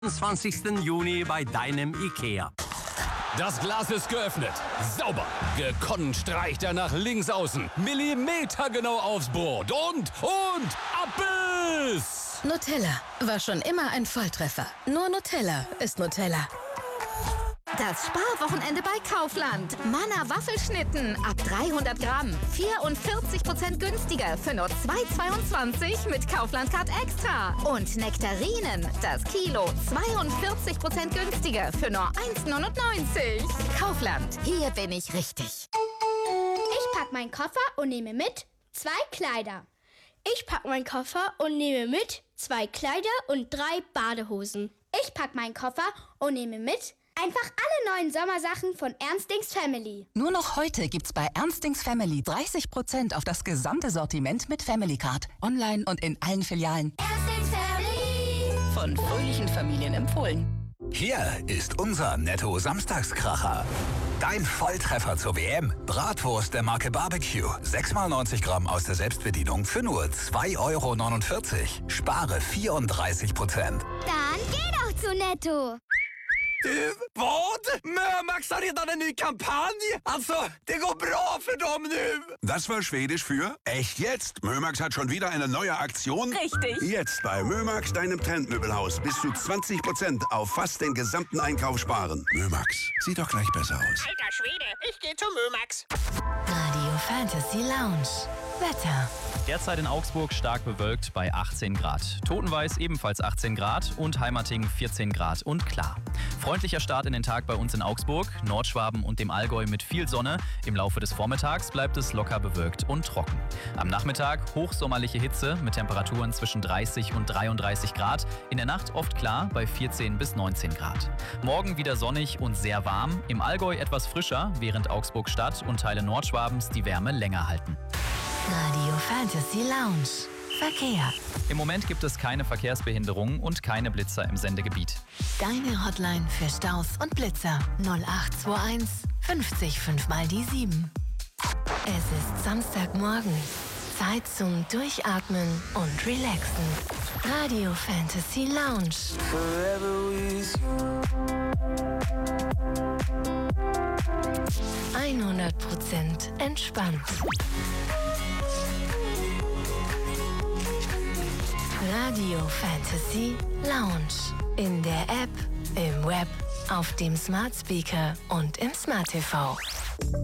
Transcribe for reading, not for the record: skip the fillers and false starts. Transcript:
20. Juni bei deinem IKEA. Das Glas ist geöffnet. Sauber. Gekonnt streicht er nach links außen. Millimetergenau aufs Brot. Und Abbiss! Nutella war schon immer ein Volltreffer. Nur Nutella ist Nutella. Das Sparwochenende bei Kaufland. Manna Waffelschnitten ab 300 Gramm. 44% günstiger für nur 2,22 mit Kaufland Card Extra. Und Nektarinen, das Kilo, 42% günstiger für nur 1,99. Kaufland, hier bin ich richtig. Ich pack meinen Koffer und nehme mit 2 Kleider. Ich pack meinen Koffer und nehme mit 2 Kleider und 3 Badehosen. Ich pack meinen Koffer und nehme mit einfach alle neuen Sommersachen von Ernstings Family. Nur noch heute gibt's bei Ernstings Family 30% auf das gesamte Sortiment mit Family Card. Online und in allen Filialen. Ernstings Family. Von fröhlichen Familien empfohlen. Hier ist unser Netto-Samstagskracher. Dein Volltreffer zur WM. Bratwurst der Marke Barbecue. 6x90 Gramm aus der Selbstbedienung für nur 2,49 €. Spare 34%. Dann geh doch zu Netto. Vad? Mömax har redan en ny kampanj! Alltså, det går bra för dem nu! Das war Schwedisch für echt jetzt. Mömax hat schon wieder eine neue Aktion. Richtig. Jetzt bei Mömax, deinem Trendmöbelhaus. Bis zu 20% auf fast den gesamten Einkauf sparen. Mömax, sieht doch gleich besser aus. Alter Schwede, ich gehe zu Mömax. Radio Fantasy Lounge. Wetter. Derzeit in Augsburg stark bewölkt bei 18 Grad. Totenweiß ebenfalls 18 Grad und Heimating 14 Grad und klar. Freundlicher Start in den Tag bei uns in Augsburg, Nordschwaben und dem Allgäu mit viel Sonne. Im Laufe des Vormittags bleibt es locker bewölkt und trocken. Am Nachmittag hochsommerliche Hitze mit Temperaturen zwischen 30 und 33 Grad. In der Nacht oft klar bei 14 bis 19 Grad. Morgen wieder sonnig und sehr warm. Im Allgäu etwas frischer, während Augsburg Stadt und Teile Nordschwabens die Wärme länger halten. Radio Fantasy Lounge. Verkehr. Im Moment gibt es keine Verkehrsbehinderungen und keine Blitzer im Sendegebiet. Deine Hotline für Staus und Blitzer 0821 50 5 mal die 7. Es ist Samstagmorgen. Zeit zum Durchatmen und Relaxen. Radio Fantasy Lounge. 100% entspannt. Radio Fantasy Lounge. In der App, im Web, auf dem Smart Speaker und im Smart TV.